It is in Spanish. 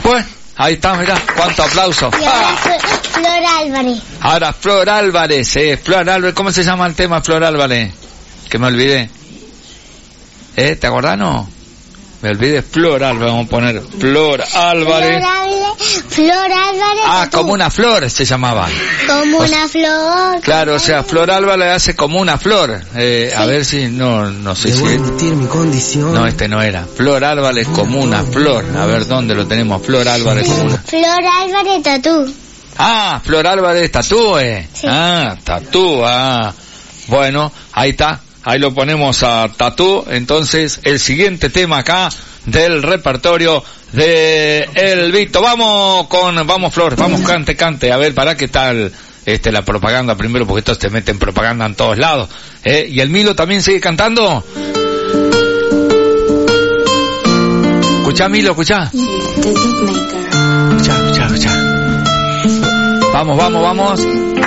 Bueno, ahí está, mirá, cuánto aplauso. Y ahora Flor Álvarez. Ahora Flor Álvarez, Flor Álvarez, ¿cómo se llama el tema Flor Álvarez? Que me olvidé. ¿Te acordás, no? Me olvidé, Flor Álvarez, vamos a poner Flor Álvarez. Flor Álvarez. Ah, como una flor se llamaba. Como una flor. Claro, o sea, Flor Álvarez hace como una flor. Sí. A ver si, no sé si... mi condición. No, no era. Flor Álvarez como una flor. A ver, ¿dónde lo tenemos? Flor Álvarez como una... Flor Álvarez Tatú. Ah, Flor Álvarez Tatú, Sí. Ah, Tatú, Bueno, ahí está. Ahí lo ponemos a Tatú. Entonces, el siguiente tema acá del repertorio de El Vito. Vamos Flor, vamos, cante. A ver, ¿para qué tal la propaganda primero? Porque estos te meten propaganda en todos lados. ¿Y el Milo también sigue cantando? ¿Escuchá, Milo, escuchá? The Beatmaker. Escuchá. Vamos.